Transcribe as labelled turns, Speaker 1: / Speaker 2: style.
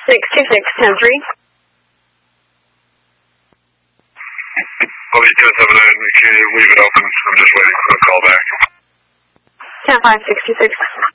Speaker 1: 10-3.
Speaker 2: Well, you guys have can you leave it open? I'm just waiting for a call back.
Speaker 1: 10-5-66.